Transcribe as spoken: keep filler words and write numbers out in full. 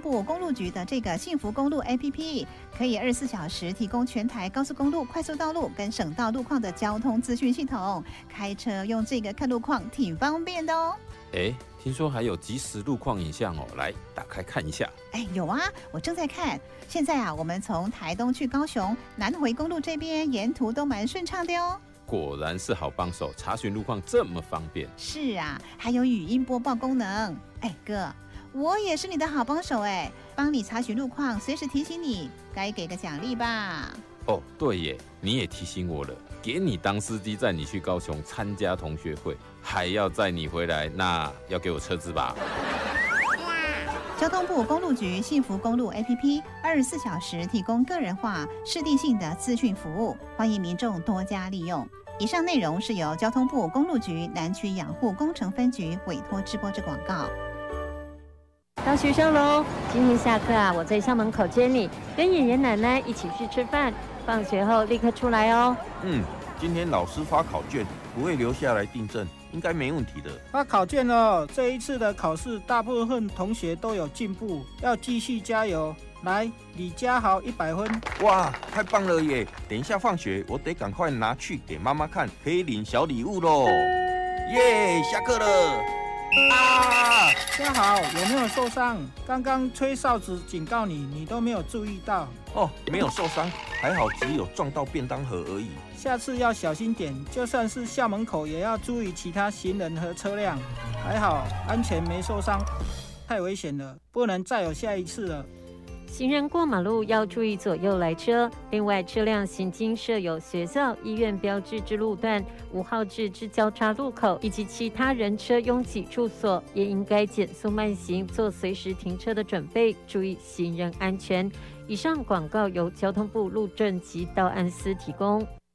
部公路局的这个幸福公路 A P P， 可以二十四小时提供全台高速公路、快速道路跟省道路况的交通资讯系统。开车用这个看路况挺方便的哦。 哎，听说还有即时路况影像哦，来打开看一下。 哎，有啊，我正在看。现在啊，我们从台东去高雄南回公路这边，沿途都蛮顺畅的哦。 果然是好帮手，查询路况这么方便。 是啊，还有语音播报功能。哎，哥，我也是你的好帮手哎，帮你查询路况，随时提醒你，该给个奖励吧。 哦，对耶，你也提醒我了，给你当司机载你去高雄参加同学会，还要载你回来，那要给我车资吧。 交通部公路局幸福公路 A P P 二十四小时提供个人化、适地性的资讯服务，欢迎民众多加利用。以上内容是由交通部公路局南区养护工程分局委托直播之广告。 到学校喽！今天下课啊，我在校门口接你，跟爷爷奶奶一起去吃饭。放学后立刻出来哦。 嗯，今天老师发考卷，不会留下来订正，应该没问题的。 发考卷了，这一次的考试大部分同学都有进步，要继续加油。来，李家豪一百分。 哇，太棒了耶！等一下放学，我得赶快拿去给妈妈看，可以领小礼物喽。耶，下课了。啊！ 家豪有没有受伤？刚刚吹哨子警告你，你都没有注意到。 哦，没有受伤，还好只有撞到便当盒而已。 下次要小心点，就算是校门口也要注意其他行人和车辆。还好安全没受伤，太危险了，不能再有下一次了。 行人过马路要注意左右来车，另外车辆行经设有学校、医院标志之路段、五号志之交叉路口以及其他人车拥挤处所，也应该减速慢行，做随时停车的准备，注意行人安全。以上广告由交通部路政及道安司提供。